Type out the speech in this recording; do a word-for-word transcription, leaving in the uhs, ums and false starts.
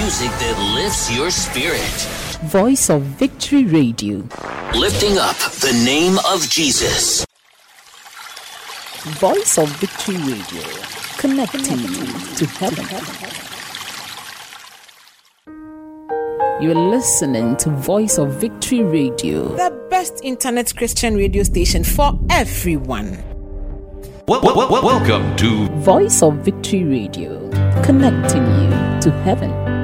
music that lifts your spirit. Voice of Victory Radio. Lifting up the name of Jesus. Voice of Victory Radio. Connecting you to heaven. You're listening to Voice of Victory Radio, the best internet Christian radio station for everyone. Well, well, well, welcome to Voice of Victory Radio, connecting you to heaven.